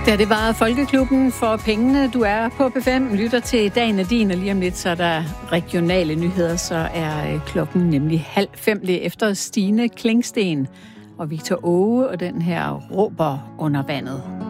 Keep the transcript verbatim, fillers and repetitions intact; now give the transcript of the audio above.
Ja, det var Folkeklubben for pengene. Du er på P fem, lytter til Dagen er din, og lige om lidt, så er der regionale nyheder, så er klokken nemlig halv fem. Det er efter Stine Klingsten og Victor Åge, og den her råber under vandet.